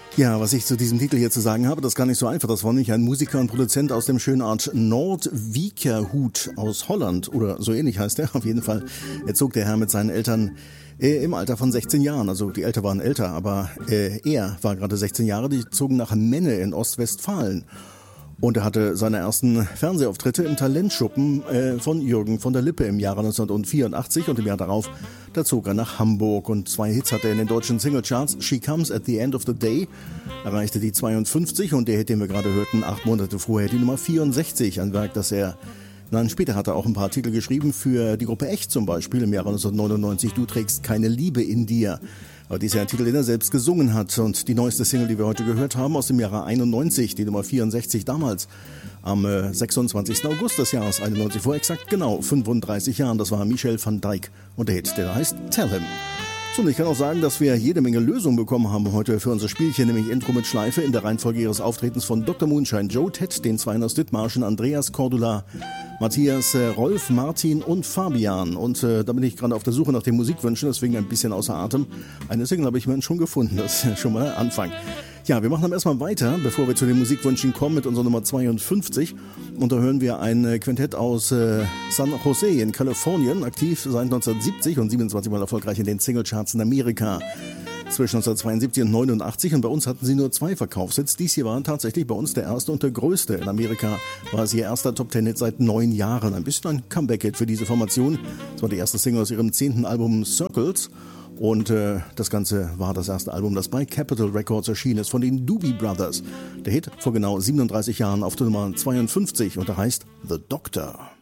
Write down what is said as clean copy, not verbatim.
Ja, was ich zu diesem Titel hier zu sagen habe, das ist gar nicht so einfach. Das war nämlich ein Musiker und Produzent aus dem schönen Ort Noordwijkerhout aus Holland oder so ähnlich heißt er. Auf jeden Fall zog der Herr mit seinen Eltern im Alter von 16 Jahren. Also die Eltern waren älter, aber er war gerade 16 Jahre. Die zogen nach Menne in Ostwestfalen. Und er hatte seine ersten Fernsehauftritte im Talentschuppen von Jürgen von der Lippe im Jahre 1984 und im Jahr darauf, da zog er nach Hamburg und 2 Hits hatte er in den deutschen Singlecharts. She Comes at the End of the Day erreichte die 52 und der Hit, den wir gerade hörten, 8 Monate vorher die Nummer 64, ein Werk, das er später hat er auch ein paar Titel geschrieben für die Gruppe Echt zum Beispiel im Jahre 1999, Du trägst keine Liebe in dir. Aber dies ist ja ein Titel, den er selbst gesungen hat. Und die neueste Single, die wir heute gehört haben, aus dem Jahre 91, die Nummer 64 damals, am 26. August des Jahres 91, vor exakt genau 35 Jahren. Das war Michel van Dijk und der Hit, der heißt Tell Him. So, und ich kann auch sagen, dass wir jede Menge Lösungen bekommen haben heute für unser Spielchen, nämlich Intro mit Schleife in der Reihenfolge ihres Auftretens von Dr. Moonshine, Joe Ted, den Zweien aus Dithmarschen, Andreas Cordula, Matthias, Rolf, Martin und Fabian. Und da bin ich gerade auf der Suche nach den Musikwünschen, deswegen ein bisschen außer Atem. Eine Single habe ich mir schon gefunden, das ist schon mal ein Anfang. Ja, wir machen dann erstmal weiter, bevor wir zu den Musikwünschen kommen, mit unserer Nummer 52. Und da hören wir ein Quintett aus San Jose in Kalifornien, aktiv seit 1970 und 27 Mal erfolgreich in den Singlecharts in Amerika. Zwischen 1972 und 89 und bei uns hatten sie nur 2 Verkaufshits. Dies hier war tatsächlich bei uns der erste und der größte. In Amerika war es ihr erster Top-10-Hit seit 9 Jahren. Ein bisschen ein Comeback-Hit für diese Formation. Das war die erste Single aus ihrem 10. Album Circles. Und das Ganze war das erste Album, das bei Capitol Records erschienen ist, von den Doobie Brothers. Der Hit vor genau 37 Jahren auf der Nummer 52 und der heißt The Doctor.